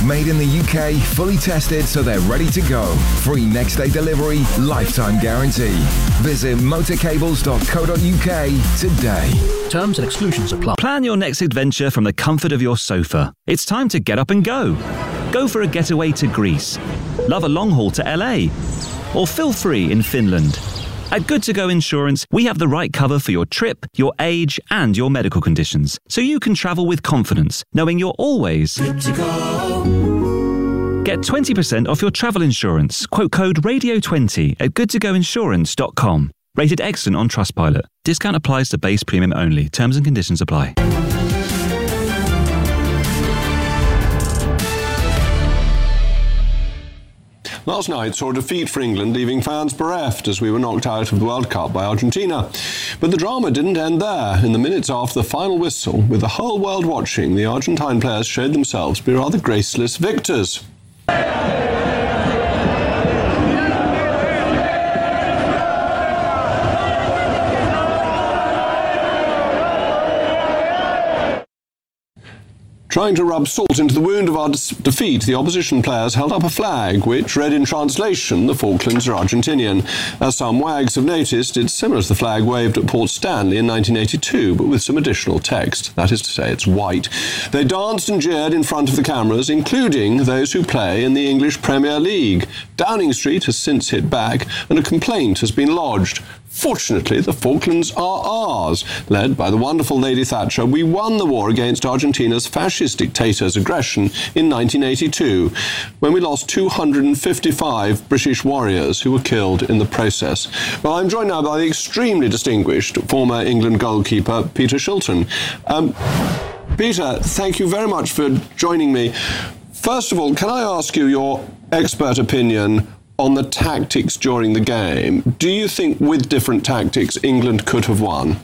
made in the UK, fully tested so they're ready to go. Free next day delivery, lifetime guarantee. Visit motorcables.co.uk today. Terms and exclusions apply. Plan your next adventure from the comfort of your sofa. It's time to get up and go. Go for a getaway to Greece. Love a long haul to LA. Or feel free in Finland. At Good To Go Insurance, we have the right cover for your trip, your age, and your medical conditions, so you can travel with confidence, knowing you're always good to go. Get 20% off your travel insurance. Quote code RADIO20 at goodtogoinsurance.com. Rated excellent on Trustpilot. Discount applies to base premium only. Terms and conditions apply. Last night saw a defeat for England, leaving fans bereft as we were knocked out of the World Cup by Argentina. But the drama didn't end there. In the minutes after the final whistle, with the whole world watching, the Argentine players showed themselves to be rather graceless victors. Trying to rub salt into the wound of our defeat, the opposition players held up a flag which read in translation, "The Falklands are Argentinian." As some wags have noticed, it's similar to the flag waved at Port Stanley in 1982, but with some additional text. That is to say, it's white. They danced and jeered in front of the cameras, including those who play in the English Premier League. Downing Street has since hit back, and a complaint has been lodged. Fortunately, the Falklands are ours. Led by the wonderful Lady Thatcher, we won the war against Argentina's fascist dictator's aggression in 1982, when we lost 255 British warriors who were killed in the process. Well, I'm joined now by the extremely distinguished former England goalkeeper, Peter Shilton. Peter, thank you very much for joining me. First of all, can I ask you your expert opinion on the tactics during the game? Do you think with different tactics England could have won?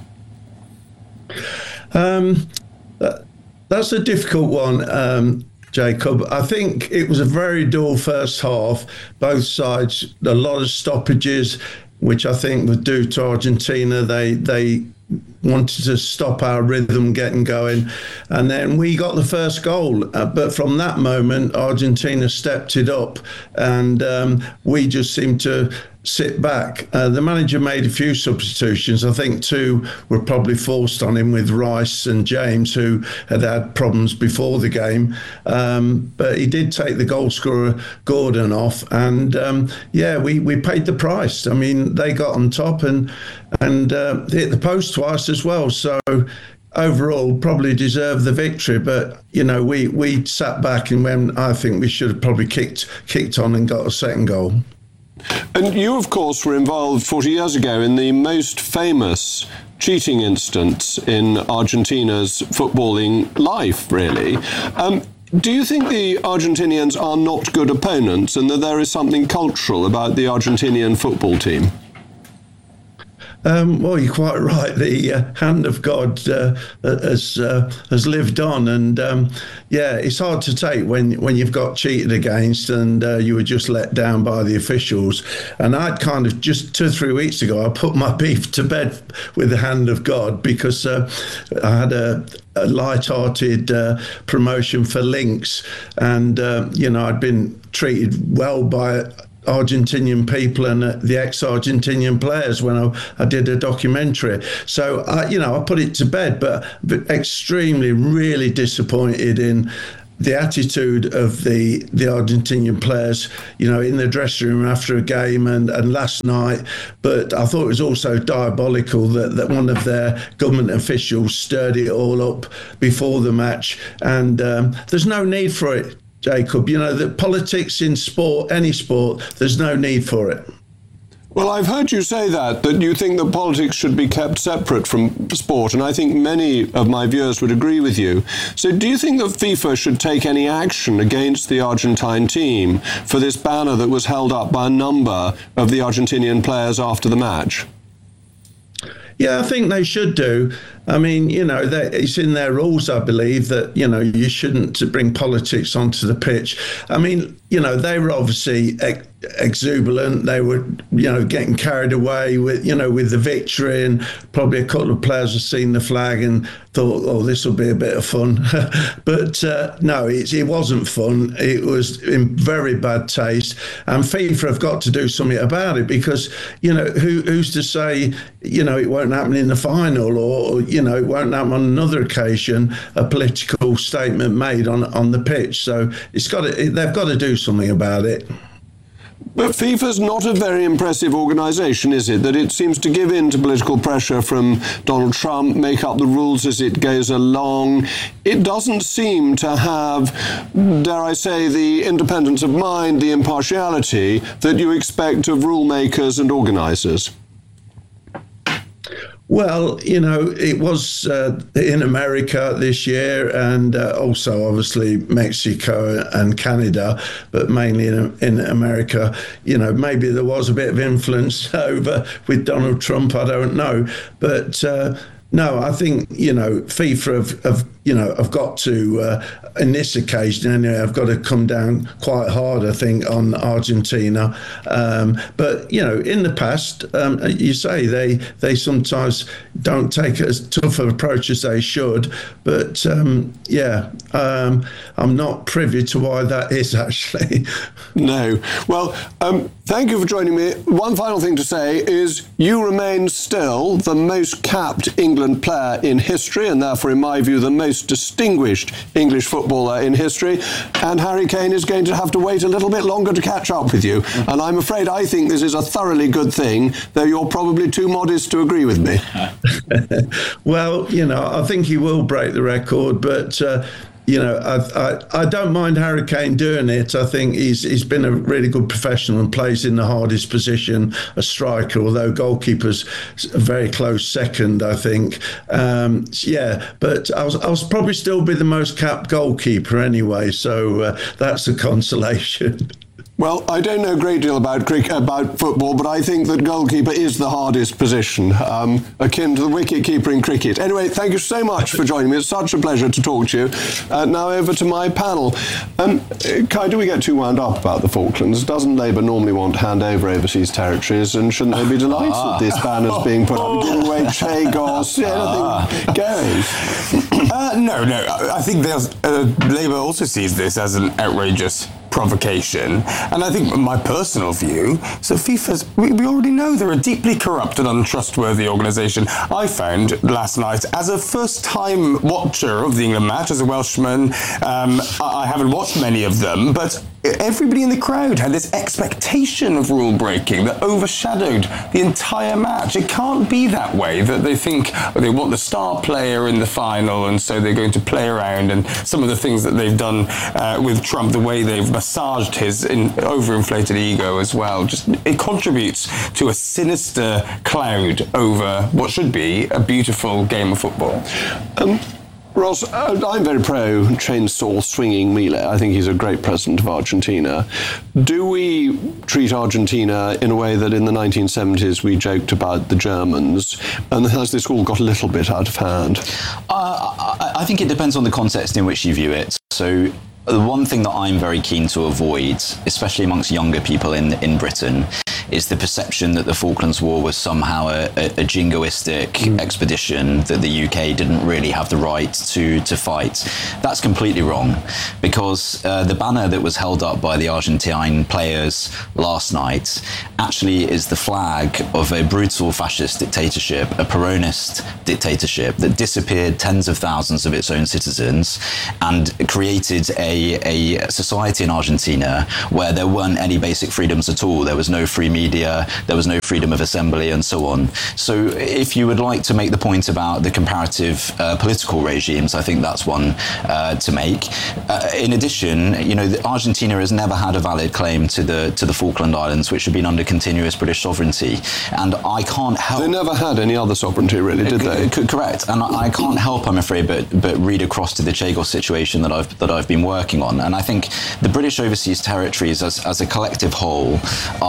That's a difficult one, Jacob. I think it was a very dull first half. Both sides, a lot of stoppages, which I think were due to Argentina. They wanted to stop our rhythm getting going. And then we got the first goal. But from that moment, Argentina stepped it up, and we just seemed to sit back. The manager made a few substitutions. I think two were probably forced on him, with Rice and James, who had problems before the game. But he did take the goal scorer, Gordon, off. And we paid the price. I mean, they got on top and hit the post twice as well. So overall, probably deserved the victory. But, you know, we sat back, and when I think we should have probably kicked on and got a second goal. And you, of course, were involved 40 years ago in the most famous cheating instance in Argentina's footballing life, really. Do you think the Argentinians are not good opponents, and that there is something cultural about the Argentinian football team? Well, you're quite right. The hand of God has lived on, and it's hard to take when you've got cheated against and you were just let down by the officials. And I'd kind of just 2 or 3 weeks ago, I put my beef to bed with the hand of God, because I had a light-hearted promotion for Lynx, and I'd been treated well by Argentinian people and the ex-Argentinian players when I did a documentary. So I put it to bed, but extremely, really disappointed in the attitude of the Argentinian players, in the dressing room after a game and last night. But I thought it was also diabolical that one of their government officials stirred it all up before the match. And there's no need for it, Jacob. The politics in sport, any sport, there's no need for it. Well, I've heard you say that you think that politics should be kept separate from sport, and I think many of my viewers would agree with you. So do you think that FIFA should take any action against the Argentine team for this banner that was held up by a number of the Argentinian players after the match? Yeah, I think they should do. I mean, it's in their rules, I believe, that, you shouldn't bring politics onto the pitch. I mean, they were obviously exuberant. They were, getting carried away with the victory, and probably a couple of players had seen the flag and thought, oh, this will be a bit of fun. But no, it wasn't fun. It was in very bad taste, and FIFA have got to do something about it, because who's to say it won't happen in the final, or it won't happen on another occasion, a political statement made on the pitch. So they've got to do something about it. But FIFA's not a very impressive organisation, is it? That it seems to give in to political pressure from Donald Trump, make up the rules as it goes along. It doesn't seem to have, dare I say, the independence of mind, the impartiality that you expect of rule makers and organisers. Well, it was in America this year, and also obviously Mexico and Canada, but mainly in America. Maybe there was a bit of influence over with Donald Trump, I don't know. But no, I think, FIFA have got to, in this occasion anyway, I've got to come down quite hard, I think, on Argentina. But, in the past, you say they sometimes don't take as tough an approach as they should. But, I'm not privy to why that is, actually. No. Well, thank you for joining me. One final thing to say is you remain still the most capped England player in history, and therefore, in my view, the most distinguished English footballer in history, and Harry Kane is going to have to wait a little bit longer to catch up with you. And I'm afraid I think this is a thoroughly good thing, though you're probably too modest to agree with me. Well, I think he will break the record, but I don't mind Harry Kane doing it. I think he's been a really good professional and plays in the hardest position, a striker, although goalkeeper's a very close second, I think. But I'll probably still be the most capped goalkeeper anyway, so that's a consolation. Well, I don't know a great deal about football, but I think that goalkeeper is the hardest position, akin to the wicket-keeper in cricket. Anyway, thank you so much for joining me. It's such a pleasure to talk to you. Now over to my panel. Kai, do we get too wound up about the Falklands? Doesn't Labour normally want to hand over overseas territories, and shouldn't they be delighted that this banner's being put up? Give away Chagos, anything going? No. I think Labour also sees this as an outrageous provocation, and I think my personal view is that FIFA's, we already know they're a deeply corrupt and untrustworthy organisation. I found last night, as a first-time watcher of the England match, as a Welshman, I haven't watched many of them, but everybody in the crowd had this expectation of rule breaking that overshadowed the entire match. It can't be that way, that they think they want the star player in the final, and so they're going to play around, and some of the things that they've done with Trump, the way they've massaged his overinflated ego as well, just it contributes to a sinister cloud over what should be a beautiful game of football. Ross, I'm very pro chainsaw swinging Milei. I think he's a great president of Argentina. Do we treat Argentina in a way that in the 1970s we joked about the Germans, and has this all got a little bit out of hand? I think it depends on the context in which you view it. So the one thing that I'm very keen to avoid, especially amongst younger people in Britain, is the perception that the Falklands War was somehow a jingoistic expedition, that the UK didn't really have the right to fight. That's completely wrong, because the banner that was held up by the Argentine players last night actually is the flag of a brutal fascist dictatorship, a Peronist dictatorship that disappeared tens of thousands of its own citizens and created a society in Argentina where there weren't any basic freedoms at all. There was no free media, there was no freedom of assembly, and so on. So if you would like to make the point about the comparative political regimes, I think that's one to make. In addition, Argentina has never had a valid claim to the Falkland Islands, which have been under continuous British sovereignty, and I can't help. They never had any other sovereignty, really, did they? Correct, and I can't help, I'm afraid, but read across to the Chagos situation that I've been working on, and I think the British overseas territories, as a collective whole, are a very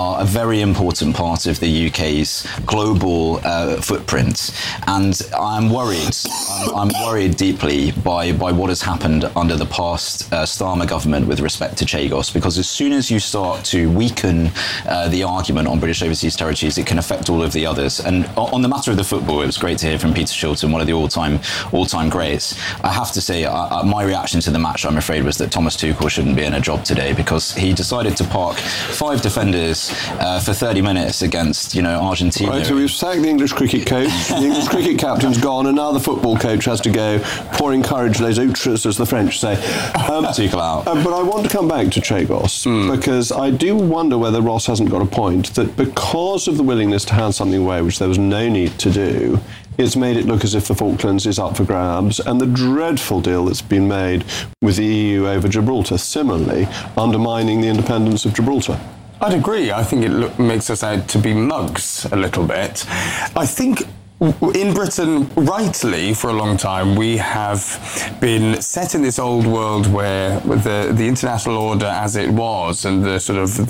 very important part of the UK's global footprint. And I'm worried. I'm worried deeply by what has happened under the past Starmer government with respect to Chagos, because as soon as you start to weaken the argument on British overseas territories, it can affect all of the others. And on the matter of the football, it was great to hear from Peter Shilton, one of the all-time greats. I have to say, my reaction to the match, I'm afraid, was that Thomas Tuchel shouldn't be in a job today, because he decided to park 5 defenders for 30 minutes against, Argentina. Right, so we've sacked the English cricket coach, the English cricket captain's gone, and now the football coach has to go pour encourage les autres, as the French say. Tuchel out. But I want to come back to Chagos, because I do wonder whether Ross hasn't got a point, that because of the willingness to hand something away, which there was no need to do, it's made it look as if the Falklands is up for grabs, and the dreadful deal that's been made with the EU over Gibraltar, similarly undermining the independence of Gibraltar. I'd agree. I think it makes us out to be mugs a little bit. I think in Britain, rightly, for a long time, we have been set in this old world where the international order as it was, and the sort of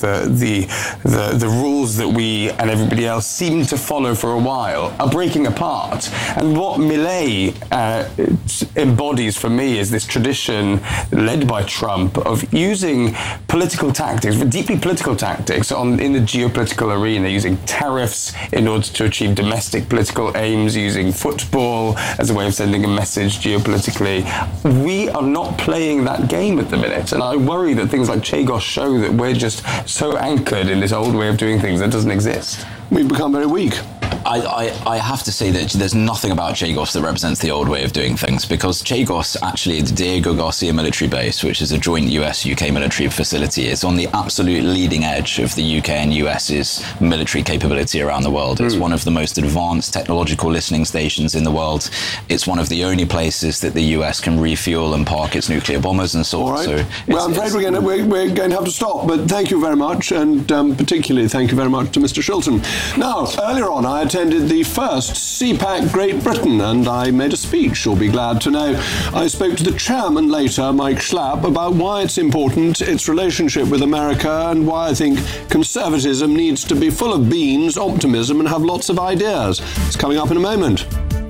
the rules that we and everybody else seem to follow for a while, are breaking apart. And what Milei embodies for me is this tradition led by Trump of using political tactics, deeply political tactics, in the geopolitical arena, using tariffs in order to achieve domestic political aims, using football as a way of sending a message geopolitically. We are not playing that game at the minute, and I worry that things like Chagos show that we're just so anchored in this old way of doing things that doesn't exist. We've become very weak. I have to say that there's nothing about Chagos that represents the old way of doing things, because Chagos, actually, the Diego Garcia military base, which is a joint US-UK military facility, is on the absolute leading edge of the UK and US's military capability around the world. It's one of the most advanced technological listening stations in the world. It's one of the only places that the US can refuel and park its nuclear bombers and so on. Right. So well, I'm afraid we're going to have to stop, but thank you very much, and particularly thank you very much to Mr. Shilton. Now, earlier on, I attended the first CPAC Great Britain, and I made a speech, you'll be glad to know. I spoke to the chairman later, Mike Schlapp, about why it's important, its relationship with America, and why I think conservatism needs to be full of beans, optimism, and have lots of ideas. It's coming up in a moment.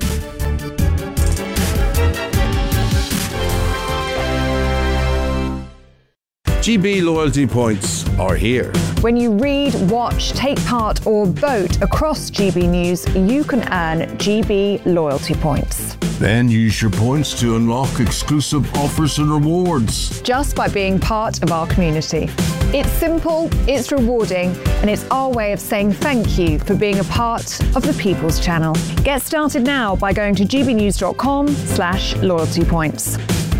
GB loyalty points are here. When you read, watch, take part or vote across GB News, you can earn GB loyalty points. Then use your points to unlock exclusive offers and rewards. Just by being part of our community. It's simple, it's rewarding, and it's our way of saying thank you for being a part of the People's Channel. Get started now by going to gbnews.com/loyalty points.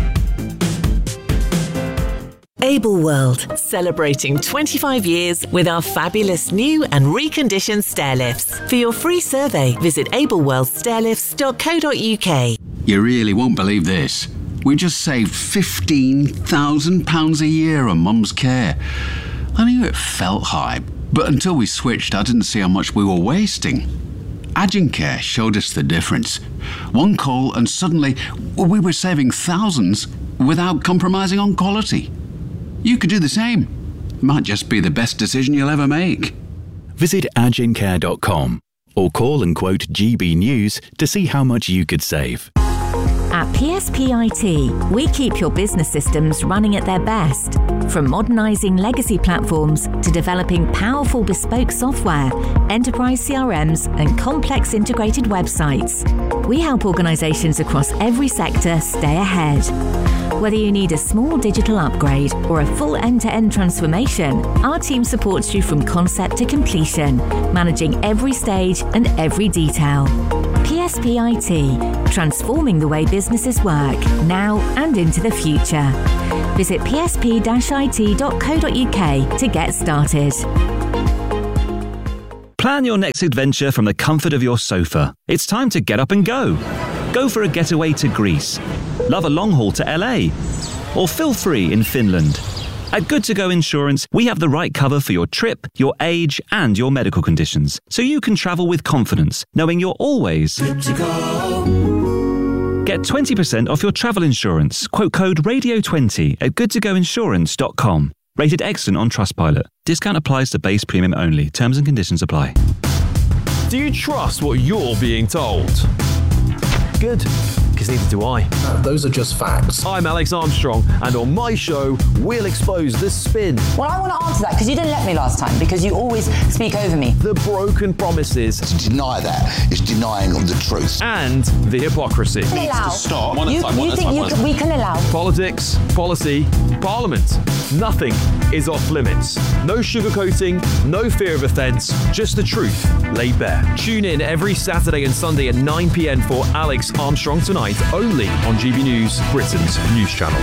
Able World, celebrating 25 years with our fabulous new and reconditioned stair lifts. For your free survey, visit ableworldstairlifts.co.uk. You really won't believe this. We just saved £15,000 a year on Mum's care. I knew it felt high, but until we switched, I didn't see how much we were wasting. Agincare showed us the difference. One call and suddenly we were saving thousands without compromising on quality. You could do the same. It might just be the best decision you'll ever make. Visit agincare.com or call and quote GB News to see how much you could save. At PSP IT, we keep your business systems running at their best. From modernising legacy platforms to developing powerful bespoke software, enterprise CRMs and complex integrated websites. We help organisations across every sector stay ahead. Whether you need a small digital upgrade or a full end-to-end transformation, our team supports you from concept to completion, managing every stage and every detail. PSP IT, transforming the way businesses work, now and into the future. Visit psp-it.co.uk to get started. Plan your next adventure from the comfort of your sofa. It's time to get up and go. Go for a getaway to Greece. Love a long haul to LA. Or feel free in Finland. At Good To Go Insurance, we have the right cover for your trip, your age, and your medical conditions, so you can travel with confidence, knowing you're always good to go. Get 20% off your travel insurance. Quote code RADIO20 at goodtogoinsurance.com. Rated excellent on Trustpilot. Discount applies to base premium only. Terms and conditions apply. Do you trust what you're being told? Good, because neither do I. Those are just facts. I'm Alex Armstrong, and on my show, we'll expose the spin. Well, I want to answer that, because you didn't let me last time, because you always speak over me. The broken promises. To deny that is denying the truth. And the hypocrisy. We can allow. Stop. We can allow. Politics, policy, parliament. Nothing is off limits. No sugarcoating, no fear of offence, just the truth laid bare. Tune in every Saturday and Sunday at 9 p.m. for Alex Armstrong Tonight, only on GB News, Britain's news channel.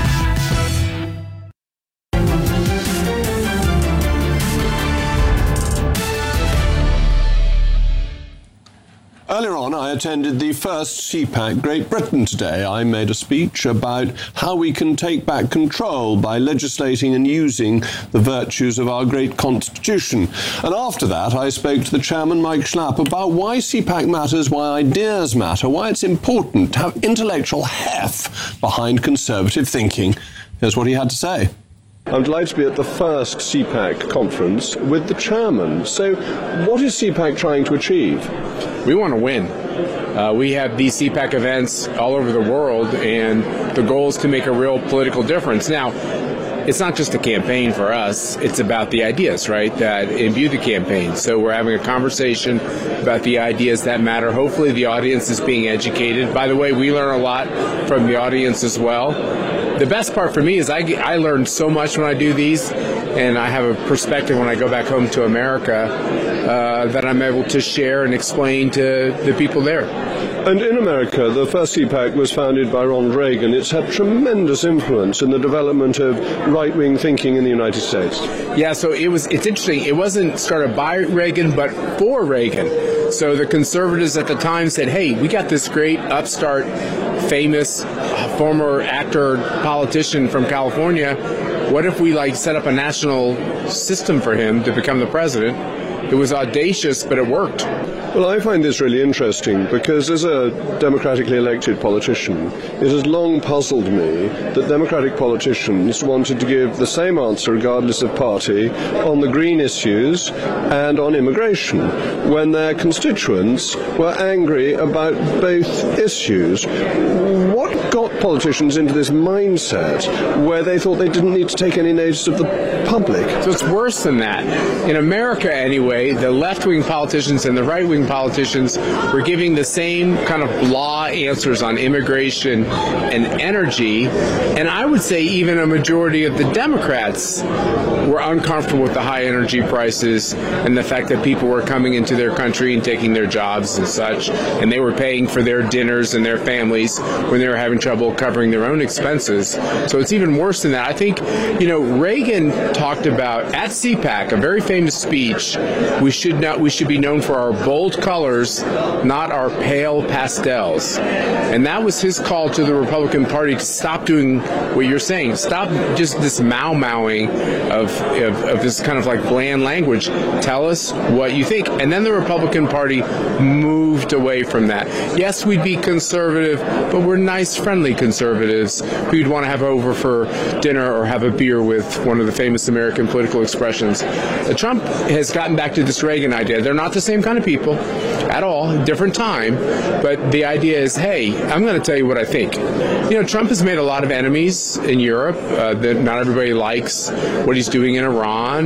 Earlier on, I attended the first CPAC Great Britain today. I made a speech about how we can take back control by legislating and using the virtues of our great constitution. And after that, I spoke to the chairman, Mike Schlapp, about why CPAC matters, why ideas matter, why it's important to have intellectual heft behind conservative thinking. Here's what he had to say. I'm delighted to be at the first CPAC conference with the chairman. So what is CPAC trying to achieve? We want to win. We have these CPAC events all over the world, and the goal is to make a real political difference. Now, it's not just a campaign for us, it's about the ideas, right, that imbue the campaign. So we're having a conversation about the ideas that matter. Hopefully the audience is being educated. By the way, we learn a lot from the audience as well. The best part for me is I learn so much when I do these, and I have a perspective when I go back home to America that I'm able to share and explain to the people there. And in America, the first CPAC was founded by Ronald Reagan. It's had tremendous influence in the development of right-wing thinking in the United States. Yeah, so it's interesting. It wasn't started by Reagan, but for Reagan. So the conservatives at the time said, hey, we got this great upstart, famous former actor, politician from California. What if we set up a national system for him to become the president? It was audacious, but it worked. Well, I find this really interesting because as a democratically elected politician, it has long puzzled me that democratic politicians wanted to give the same answer regardless of party on the green issues and on immigration when their constituents were angry about both issues. What got politicians into this mindset where they thought they didn't need to take any notice of the public? So it's worse than that. In America, anyway, the left-wing politicians and the right-wing politicians were giving the same kind of blah answers on immigration and energy, and I would say even a majority of the Democrats were uncomfortable with the high energy prices and the fact that people were coming into their country and taking their jobs and such, and they were paying for their dinners and their families when they were having trouble covering their own expenses. So it's even worse than that. I think, Reagan talked about at CPAC, a very famous speech, we should be known for our bold colors, not our pale pastels. And that was his call to the Republican Party to stop doing what you're saying. Stop just this mowing of this kind of bland language. Tell us what you think. And then the Republican Party moved away from that. Yes, we'd be conservative, but we're nice, friendly conservatives who you'd want to have over for dinner or have a beer with, one of the famous American political expressions. Trump has gotten back to this Reagan idea. They're not the same kind of people at all, different time, but the idea is, hey, I'm going to tell you what I think. Trump has made a lot of enemies in Europe. That not everybody likes what he's doing in Iran.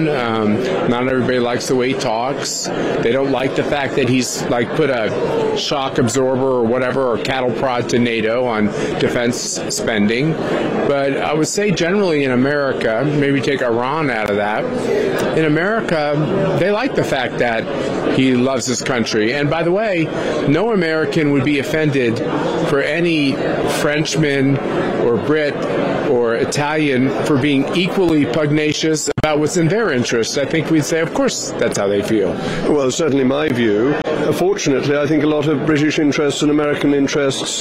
Not everybody likes the way he talks. They don't like the fact that he's put a shock absorber or whatever, or cattle prod to NATO on defense spending. But I would say generally in America, maybe take Iran out of that, in America, they like the fact that he loves his country. And by the way, no American would be offended for any Frenchman or Brit or Italian for being equally pugnacious about what's in their interests. I think we'd say, of course, that's how they feel. Well, certainly my view. Fortunately, I think a lot of British interests and American interests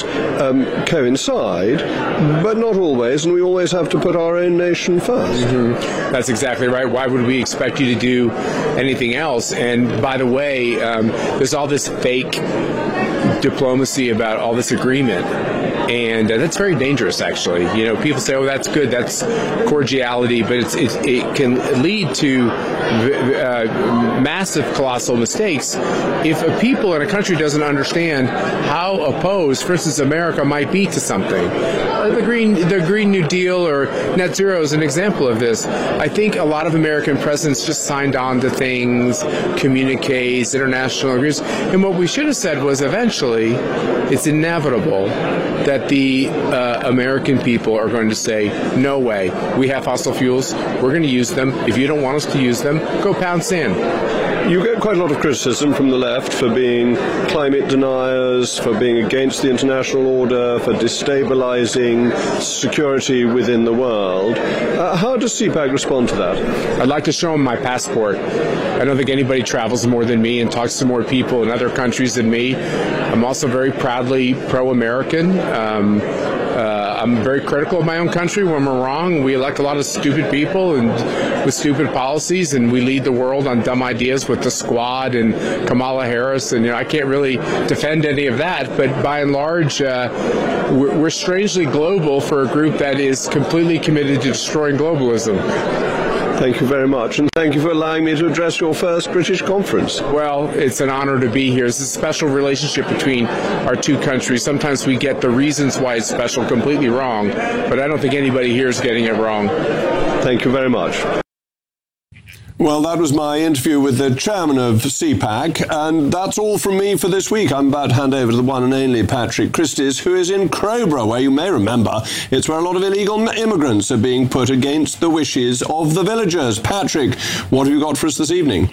coincide, but not always, and we always have to put our own nation first. Mm-hmm. That's exactly right. Why would we expect you to do anything else? And by the way, there's all this fake diplomacy about all this agreement. And that's very dangerous, actually. People say, oh, that's good, that's cordiality, but it can lead to massive, colossal mistakes if a people in a country doesn't understand how opposed, for instance, America might be to something. The Green New Deal or net zero is an example of this. I think a lot of American presidents just signed on to things, communiques, international agreements, and what we should have said was eventually it's inevitable that the American people are going to say, no way, we have fossil fuels, we're going to use them. If you don't want us to use them, go pound sand. You get quite a lot of criticism from the left for being climate deniers, for being against the international order, for destabilizing security within the world. How does CPAC respond to that? I'd like to show them my passport. I don't think anybody travels more than me and talks to more people in other countries than me. I'm also very proudly pro-American. I'm very critical of my own country when we're wrong. We elect a lot of stupid people and with stupid policies, and we lead the world on dumb ideas with the Squad and Kamala Harris. And I can't really defend any of that. But by and large, we're strangely global for a group that is completely committed to destroying globalism. Thank you very much, and thank you for allowing me to address your first British conference. Well, it's an honor to be here. It's a special relationship between our two countries. Sometimes we get the reasons why it's special completely wrong, but I don't think anybody here is getting it wrong. Thank you very much. Well, that was my interview with the chairman of CPAC, and that's all from me for this week. I'm about to hand over to the one and only Patrick Christys, who is in Crowborough, where you may remember it's where a lot of illegal immigrants are being put against the wishes of the villagers. Patrick, what have you got for us this evening?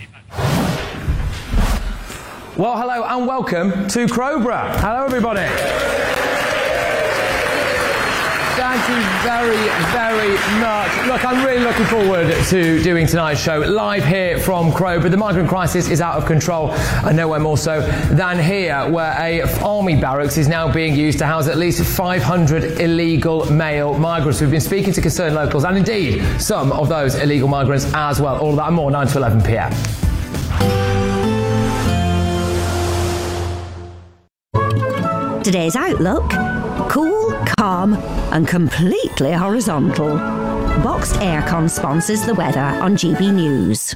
Well, hello and welcome to Crowborough. Hello, everybody. Thank you very, very much. Look, I'm really looking forward to doing tonight's show live here from Crowborough. The migrant crisis is out of control, and nowhere more so than here, where a army barracks is now being used to house at least 500 illegal male migrants. We've been speaking to concerned locals, and indeed some of those illegal migrants as well. All of that and more, 9 to 11 p.m. Today's Outlook: cool, calm and completely horizontal. Boxed Aircon sponsors the weather on GB News.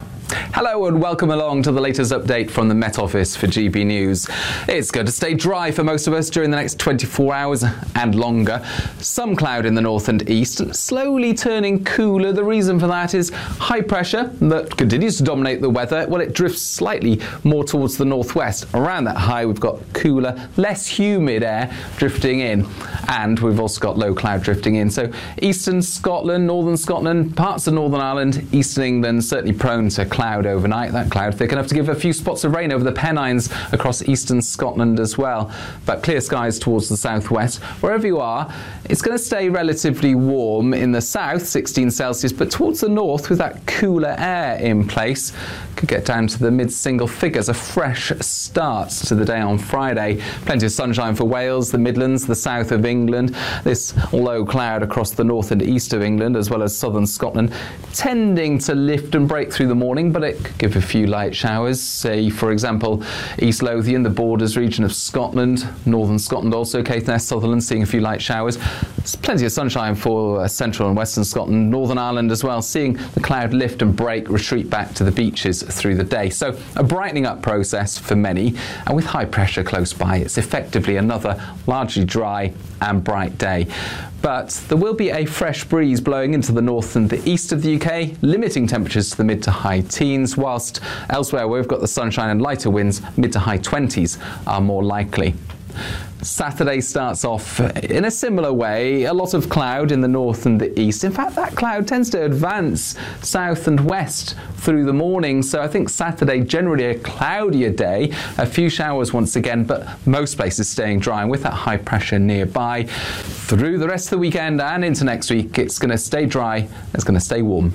Hello and welcome along to the latest update from the Met Office for GB News. It's going to stay dry for most of us during the next 24 hours and longer. Some cloud in the north and east, slowly turning cooler. The reason for that is high pressure that continues to dominate the weather. Well, it drifts slightly more towards the northwest. Around that high, we've got cooler, less humid air drifting in. And we've also got low cloud drifting in. So eastern Scotland, northern Scotland, parts of Northern Ireland, eastern England, certainly prone to cloud overnight. That cloud thick enough to give a few spots of rain over the Pennines across eastern Scotland as well. But clear skies towards the southwest. Wherever you are, it's going to stay relatively warm in the south, 16 Celsius, but towards the north with that cooler air in place, could get down to the mid-single figures. A fresh start to the day on Friday. Plenty of sunshine for Wales, the Midlands, the south of England. This low cloud across the north and east of England, as well as southern Scotland, tending to lift and break through the morning, but it could give a few light showers. Say, for example, East Lothian, the Borders region of Scotland, northern Scotland also, Caithness, Sutherland, seeing a few light showers. There's plenty of sunshine for central and western Scotland, Northern Ireland as well, seeing the cloud lift and break, retreat back to the beaches through the day. So a brightening up process for many, and with high pressure close by, it's effectively another largely dry and bright day. But there will be a fresh breeze blowing into the north and the east of the UK, limiting temperatures to the mid to high teens, whilst elsewhere where we've got the sunshine and lighter winds, mid to high 20s are more likely. Saturday starts off in a similar way. A lot of cloud in the north and the east. In fact, that cloud tends to advance south and west through the morning. So I think Saturday, generally a cloudier day. A few showers once again, but most places staying dry. And with that high pressure nearby, through the rest of the weekend and into next week, it's going to stay dry. It's going to stay warm.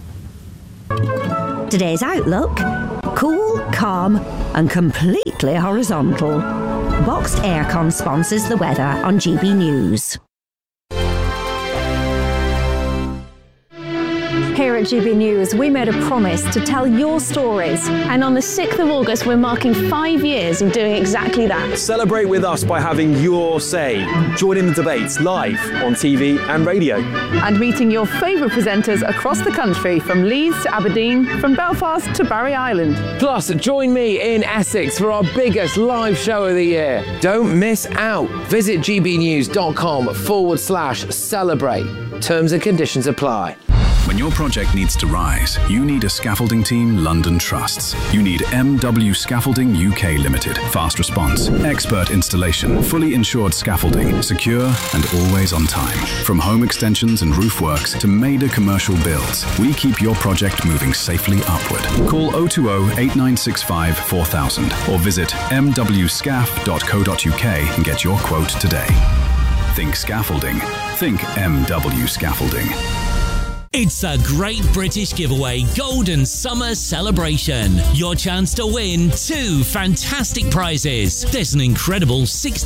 Today's Outlook: cool, calm and completely horizontal. Boxed Aircon sponsors the weather on GB News. Here at GB News, we made a promise to tell your stories. And on the 6th of August, we're marking 5 years of doing exactly that. Celebrate with us by having your say. Join in the debates live on TV and radio. And meeting your favourite presenters across the country, from Leeds to Aberdeen, from Belfast to Barry Island. Plus, join me in Essex for our biggest live show of the year. Don't miss out. Visit gbnews.com/celebrate. Terms and conditions apply. When your project needs to rise, you need a scaffolding team London trusts. You need MW Scaffolding UK Limited. Fast response, expert installation, fully insured scaffolding, secure and always on time. From home extensions and roof works to major commercial builds, we keep your project moving safely upward. Call 020 8965 4000 or visit mwscaf.co.uk and get your quote today. Think scaffolding. Think MW Scaffolding. It's a great British giveaway Golden Summer Celebration. Your chance to win 2 fantastic prizes. There's an incredible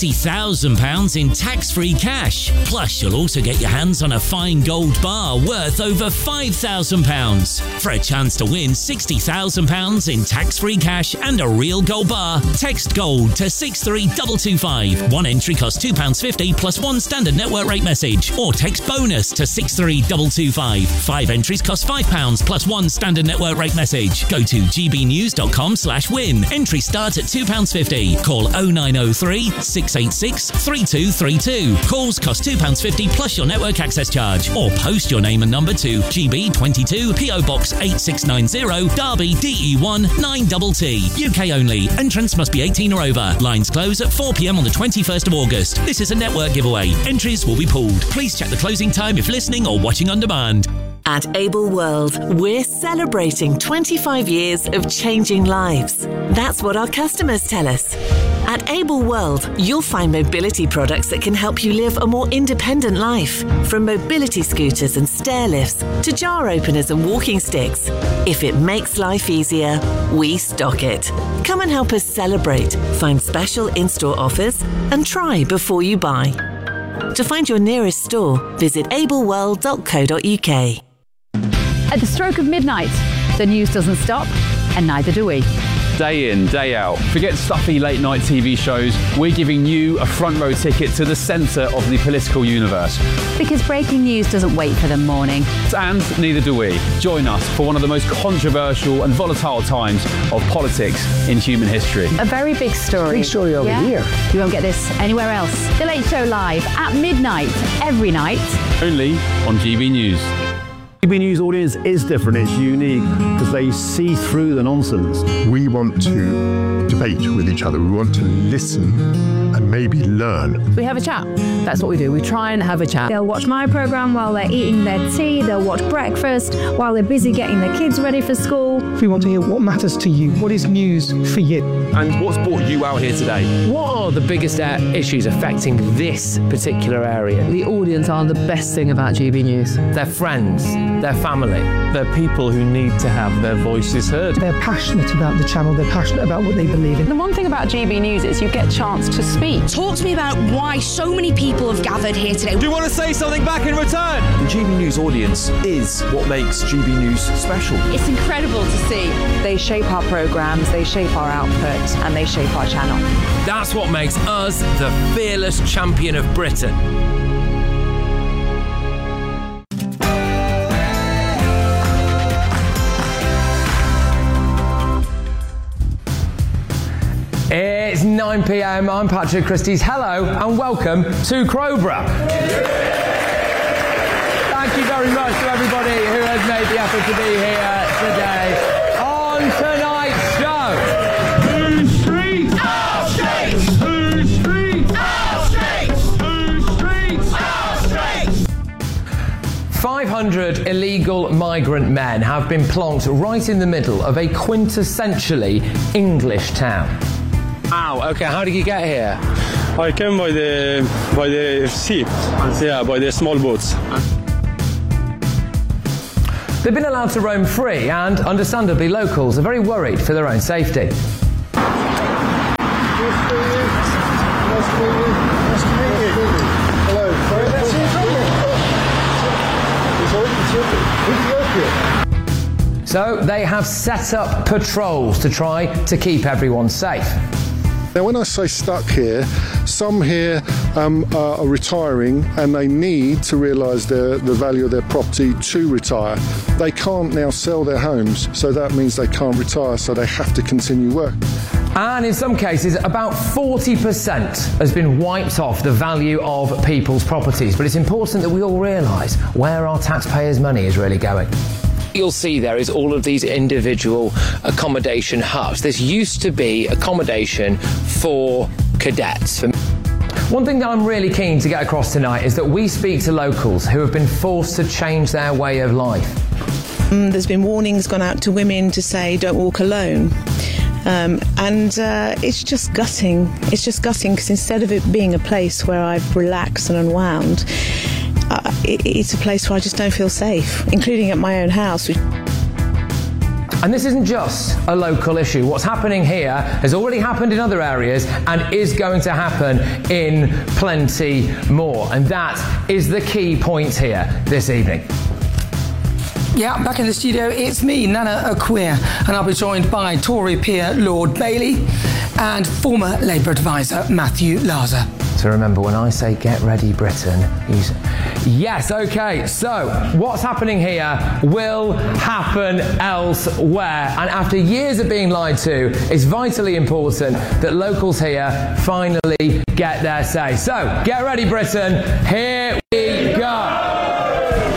£60,000 in tax-free cash. Plus, you'll also get your hands on a fine gold bar worth over £5,000. For a chance to win £60,000 in tax-free cash and a real gold bar, text GOLD to 63225. One entry costs £2.50 plus one standard network rate message. Or text BONUS to 63225. 5 entries cost £5 plus one standard network rate message. Go to gbnews.com/win. Entry start at £2.50. Call 0903 686 3232. Calls cost £2.50 plus your network access charge. Or post your name and number to GB22 PO Box 8690 Derby DE1 9TT. UK only. Entrance must be 18 or over. Lines close at 4 p.m. on the 21st of August. This is a network giveaway. Entries will be pulled. Please check the closing time if listening or watching on demand. At Able World, we're celebrating 25 years of changing lives. That's what our customers tell us. At Able World, you'll find mobility products that can help you live a more independent life. From mobility scooters and stair lifts to jar openers and walking sticks. If it makes life easier, we stock it. Come and help us celebrate, find special in-store offers, and try before you buy. To find your nearest store, visit ableworld.co.uk. At the stroke of midnight, the news doesn't stop, and neither do we. Day in, day out. Forget stuffy late night TV shows. We're giving you a front row ticket to the centre of the political universe. Because breaking news doesn't wait for the morning. And neither do we. Join us for one of the most controversial and volatile times of politics in human history. A very big story. Big story over here. You won't get this anywhere else. The Late Show live at midnight, every night. Only on GB News. GB News audience is different, it's unique, because they see through the nonsense. We want to debate with each other, we want to listen and maybe learn. We have a chat. That's what we do. We try and have a chat. They'll watch my programme while they're eating their tea, they'll watch breakfast while they're busy getting their kids ready for school. We want to hear what matters to you, what is news for you. And what's brought you out here today? What are the biggest issues affecting this particular area? The audience are the best thing about GB News. Their friends, their family. They're people who need to have their voices heard. They're passionate about the channel, they're passionate about what they believe in. The one thing about GB News is you get a chance to speak. Talk to me about why so many people have gathered here today. Do you want to say something back in return? The GB News audience is what makes GB News special. It's incredible to see. They shape our programmes, they shape our output, and they shape our channel. That's what makes us the fearless champion of Britain. It's 9 p.m. I'm Patrick Christie's. Hello and welcome to Crowborough. Thank you very much to everybody who has made the effort to be here today on tonight's show. Who's streets? Our streets! Who's streets? Our streets! Who's streets? Our streets! 500 illegal migrant men have been plonked right in the middle of a quintessentially English town. Wow, okay, how did you get here? I came by the sea, by the small boats. They've been allowed to roam free and, understandably, locals are very worried for their own safety. Ethiopia. So they have set up patrols to try to keep everyone safe. Now, when I say stuck here, some here are retiring and they need to realise the value of their property to retire. They can't now sell their homes, so that means they can't retire, so they have to continue work. And in some cases, about 40% has been wiped off the value of people's properties. But it's important that we all realise where our taxpayers' money is really going. You'll see there is all of these individual accommodation hubs. This used to be accommodation for cadets. One thing that I'm really keen to get across tonight is that we speak to locals who have been forced to change their way of life. There's been warnings gone out to women to say don't walk alone. It's just gutting. It's just gutting because instead of it being a place where I've relaxed and unwound, it's a place where I just don't feel safe, including at my own house. And this isn't just a local issue. What's happening here has already happened in other areas and is going to happen in plenty more. And that is the key point here this evening. Yeah, back in the studio, it's me, Nana Acquia, and I'll be joined by Tory peer Lord Bailey and former Labour advisor Matthew Laza. So remember, when I say get ready, Britain, you say, yes, okay, so what's happening here will happen elsewhere. And after years of being lied to, it's vitally important that locals here finally get their say. So, get ready, Britain, here we